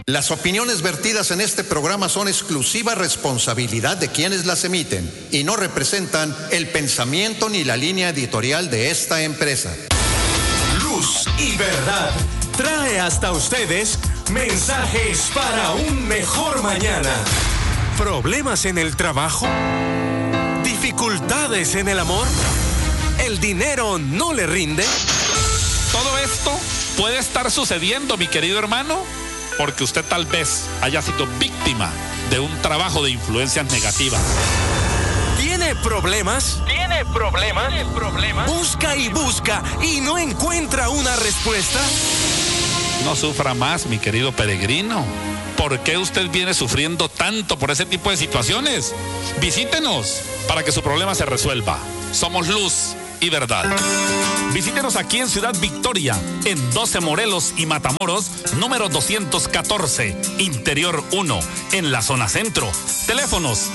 Las opiniones vertidas en este programa son exclusiva responsabilidad de quienes las emiten y no representan el pensamiento ni la línea editorial de esta empresa. Luz y Verdad trae hasta ustedes mensajes para un mejor mañana. ¿Problemas en el trabajo? ¿Dificultades en el amor? ¿El dinero no le rinde? Todo esto puede estar sucediendo, mi querido hermano, porque usted tal vez haya sido víctima de un trabajo de influencias negativas. ¿Tiene problemas? ¿Tiene problemas? Busca y busca y no encuentra una respuesta. No sufra más, mi querido peregrino. ¿Por qué usted viene sufriendo tanto por ese tipo de situaciones? Visítenos para que su problema se resuelva. Somos Luz y Verdad. Visítenos aquí en Ciudad Victoria, en 12 Morelos y Matamoros, número 214, Interior 1, en la zona centro. Teléfonos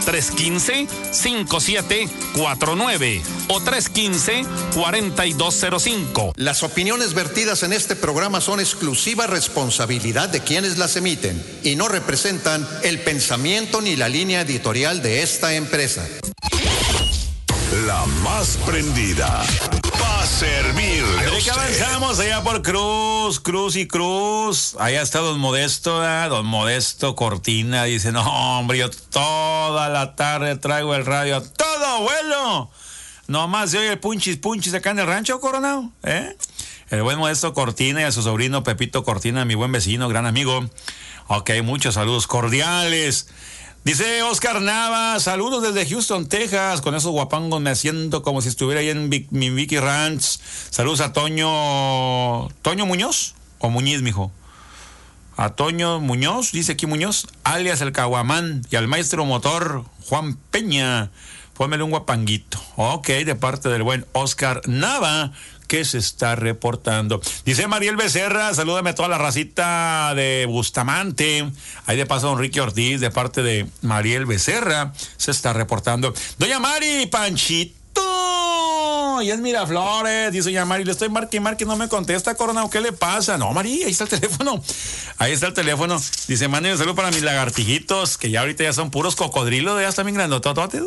315-5749 o 315-4205. Las opiniones vertidas en este programa son exclusiva responsabilidad de quienes las emiten y no representan el pensamiento ni la línea editorial de esta empresa. La más prendida va a servirle. Así que avanzamos allá por Cruz. Allá está Don Modesto, Don Modesto Cortina. Dice, no, hombre, yo toda la tarde traigo el radio a todo vuelo. Nomás se oye el punchis acá en el rancho, Coronado, El buen Modesto Cortina y a su sobrino Pepito Cortina, mi buen vecino, gran amigo. Ok, muchos saludos cordiales. Dice Oscar Nava, saludos desde Houston, Texas, con esos guapangos me siento como si estuviera ahí en mi Vicky Ranch. Saludos a Toño Muñoz, o Muñiz, mijo. A Toño Muñoz, dice aquí Muñoz, alias el Caguamán, y al maestro motor, Juan Peña. Pónmele un guapanguito. Ok, de parte del buen Oscar Nava, que se está reportando. Dice Mariel Becerra, salúdame a toda la racita de Bustamante. Ahí de paso don Ricky Ortiz, de parte de Mariel Becerra, se está reportando. Doña Mari, Panchito, y es Miraflores, dice doña Mari, le estoy marque, no me contesta, Coronado, ¿qué le pasa? No, Mari, ahí está el teléfono. Dice, manden un saludo para mis lagartijitos, que ya ahorita ya son puros cocodrilos, ya están bien grandotototes.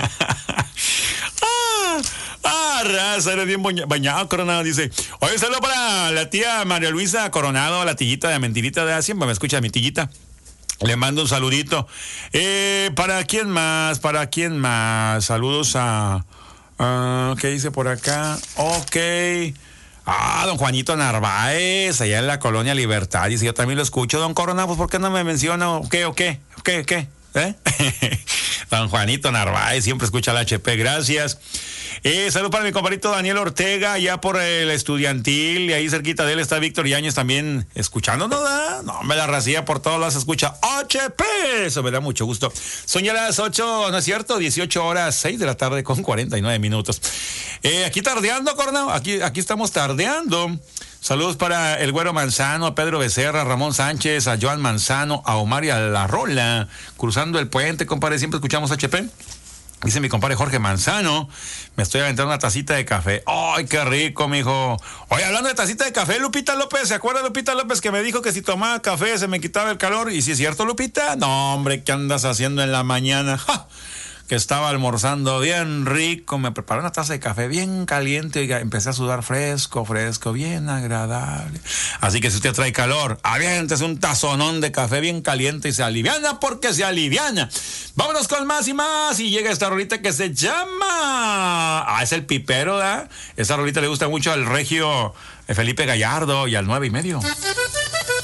Raza, eres bien bañado, Coronado. Dice, oye, saludo para la tía María Luisa Coronado, la tillita de Mentirita de siempre me escucha mi tillita. Le mando un saludito. ¿Para quién más? Saludos a... ¿qué dice por acá? Ok. Don Juanito Narváez, allá en la Colonia Libertad. Dice, yo también lo escucho, don Coronado, pues ¿por qué no me menciona? ¿Qué? Don Juanito Narváez, siempre escucha la HP, gracias. Salud para mi compadrito Daniel Ortega, allá por el Estudiantil, y ahí cerquita de él está Víctor Yáñez también escuchándonos, ¿verdad? No, me la racía por todas las escucha. HP, eso me da mucho gusto. Son ya las 8, ¿no es cierto? 18 horas, 6 de la tarde con 49 minutos. Aquí tardeando, Coronado, aquí estamos tardeando. Saludos para el Güero Manzano, a Pedro Becerra, a Ramón Sánchez, a Joan Manzano, a Omar y a La Rola, cruzando el puente, compadre, siempre escuchamos HP. Dice mi compadre Jorge Manzano, me estoy aventando una tacita de café. ¡Ay, qué rico, mijo! Oye, hablando de tacita de café, Lupita López, ¿se acuerda Lupita López que me dijo que si tomaba café se me quitaba el calor? ¿Y si es cierto, Lupita? No, hombre, ¿qué andas haciendo en la mañana? ¡Ja! Que estaba almorzando bien rico, me preparé una taza de café bien caliente y empecé a sudar fresco, bien agradable. Así que si usted trae calor, aviéntese un tazonón de café bien caliente y se aliviana porque se aliviana. Vámonos con más y más, y llega esta rolita que se llama... es el Pipero, ¿verdad? Esa rolita le gusta mucho al regio Felipe Gallardo y al 9 y medio.